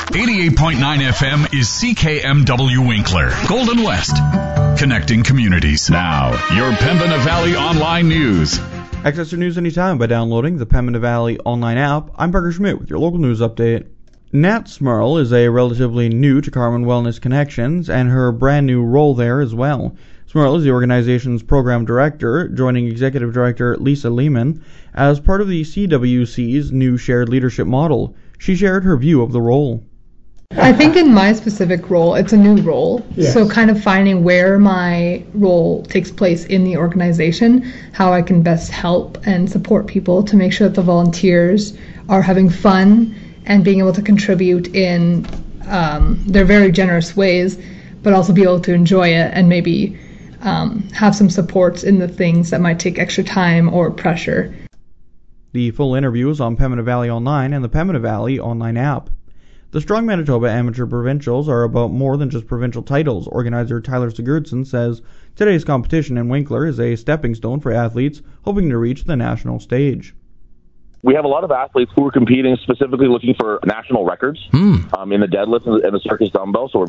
88.9 FM is CKMW Winkler, Golden West, connecting communities. Now, your Pembina Valley Online News. Access your news anytime by downloading the Pembina Valley Online app. I'm Parker Schmidt with your local news update. Nat Smurl is a relatively new to Carman Wellness Connections and her brand new role there as well. Smurl is the organization's program director, joining executive director Lisa Lehman as part of the CWC's new shared leadership model. She shared her view of the role. I think in my specific role, it's a new role. Yes. So kind of finding where my role takes place in the organization, how I can best help and support people to make sure that the volunteers are having fun and being able to contribute in their very generous ways, but also be able to enjoy it and maybe have some supports in the things that might take extra time or pressure. The full interview is on Pembina Valley Online and the Pembina Valley Online app. The Strong Manitoba Amateur Provincials are about more than just provincial titles. Organizer Tyler Sigurdsson says today's competition in Winkler is a stepping stone for athletes hoping to reach the national stage. We have a lot of athletes who are competing specifically looking for national records in the deadlift and the circus dumbbell, so we're